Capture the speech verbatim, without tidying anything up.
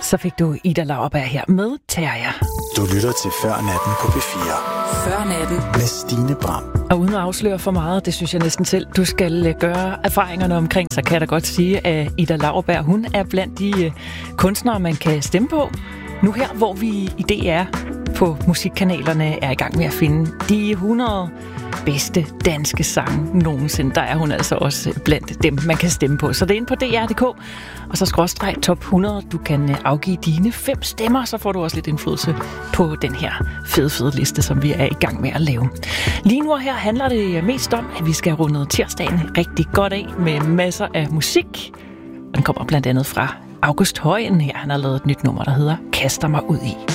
Så fik du Ida Lauerberg her med Terrier. Du lytter til Før Natten på P fire. Før Natten. Med Stine Bram. Og uden at afsløre for meget, det synes jeg næsten selv, du skal gøre erfaringerne omkring, så kan jeg da godt sige, at Ida Lauerberg, hun er blandt de kunstnere, man kan stemme på. Nu her, hvor vi i D R på musikkanalerne er i gang med at finde de hundrede bedste danske sange nogensinde. Der er hun altså også blandt dem, man kan stemme på. Så det er inde på D R punktum d k, og så skråstreg top hundrede. Du kan afgive dine fem stemmer, så får du også lidt indflydelse på den her fede, fede liste, som vi er i gang med at lave. Lige nu her handler det mest om, at vi skal runde tirsdagen rigtig godt af med masser af musik. Den kommer blandt andet fra August Højen her. Han har lavet et nyt nummer, der hedder Kaster mig ud i.